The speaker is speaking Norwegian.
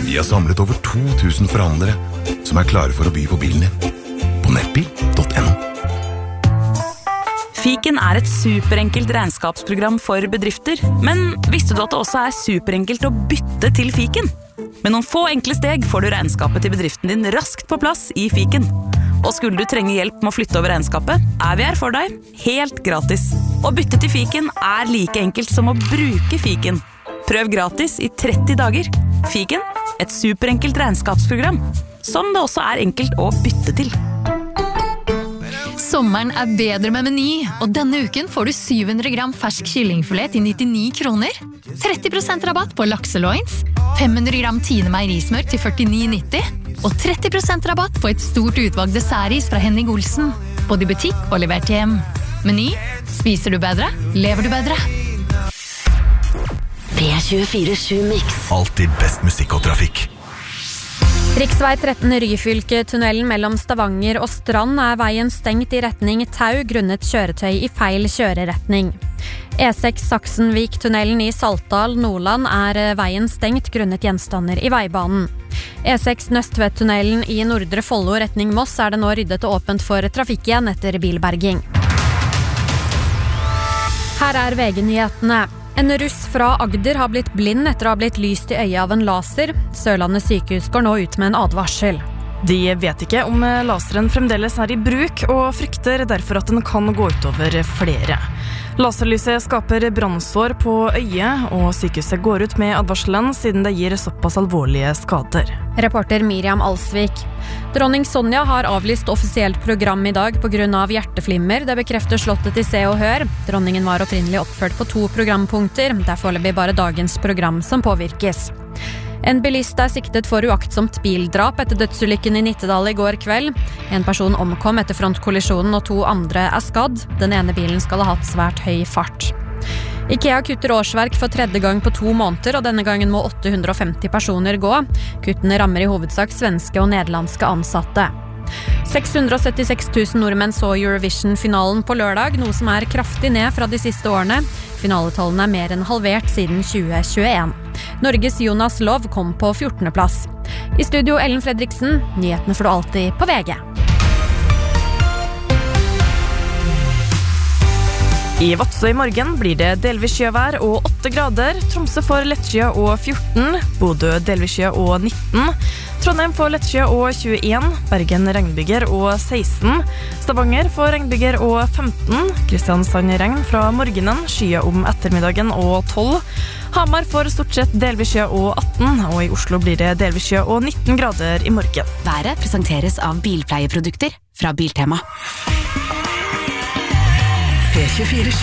Vi har samlet over 2000 forhandlere som klare for å by på bilen din. På nettbil.no. Fiken et superenkelt regnskapsprogram for bedrifter, men visste du at det også superenkelt å bytte til Fiken? Med noen få enkle steg får du regnskapet til bedriften din raskt på plass i Fiken. Og skulle du trenge hjelp med å flytte over regnskapet, vi her for deg, helt gratis. Å bytte til Fiken like enkelt som å bruke Fiken. Prøv gratis i 30 dager. Fiken, et superenkelt regnskapsprogram, som det også enkelt å bytte til. Sommeren bedre med Meny, og denne uken får du 700 gram fersk kyllingfilet til 99 kroner, 30% rabatt på lakseloins, 500 gram Tine meierismør til 49,90, og 30% rabatt på et stort utvalg dessertis fra Henning Olsen, både i butikk og levert hjem. Meny, spiser du bedre, lever du bedre. P24/7 Mix. Alltid best musikk og trafikk. Riksvei 13 Ryfylke-tunnelen mellom Stavanger og Strand veien stengt i retning Tau grunnet kjøretøy i feil kjøreretning. E6 Saksenvik-tunnelen i Saltdal, Nordland veien stengt grunnet gjenstander i veibanen. E6 Nøstvedt-tunnelen i Nordre Follo retning Moss det nå ryddet og åpent for trafikk igjen etter bilberging. Her VG-nyhetene. En russ fra Agder har blitt blind etter å ha blitt lyst i øyet av en laser. Sørlandet sykehus går nå ut med en advarsel. De vet ikke om laseren fremdeles i bruk, og frykter derfor at den kan gå utover flere. Laserlyset skaper brannsår på øyet, og sykehuset går ut med advarselen siden det gir såpass alvorlige skader. Reporter Miriam Alsvik. Dronning Sonja har avlyst offisielt program i dag på grunn av hjerteflimmer. Det bekrefter slottet til Se og Hør. Dronningen var opprinnelig oppført på 2 programpunkter. Det foreløpig bare dagens program som påvirkes. En bilist siktet for uaktsomt bildrap etter dødsulykken i Nittedal i går kveld. En person omkom etter frontkollisjonen, og 2 andre skadd. Den ene bilen skal ha hatt svært høy fart. IKEA kutter årsverk for 3. gang på 2 måneder, og denne gangen må 850 personer gå. Kuttene rammer i hovedsak svenske og nederlandske ansatte. 676 000 nordmenn så Eurovision-finalen på lørdag, noe som kraftig ned fra de siste årene. Finaletallene mer enn halvert siden 2021. Norges Jonas Lov kom på 14. plass. I studio Ellen Fredriksen, nyhetene får du alltid på VG. I Vadsø i morgen blir det delvis sjøvær og 8 grader. Tromsø får lettskyet og 14. Bodø delvis sjø og 19. Trondheim får lettskyet og 21. Bergen regnbyger og 16. Stavanger får regnbyger og 15. Kristiansand regn fra morgenen, skyet om ettermiddagen og 12. Hamar får stort sett delvis sjø og 18. Og i Oslo blir det delvis sjø og 19 grader i morgen. Været presenteres av bilpleieprodukter fra Biltema. P24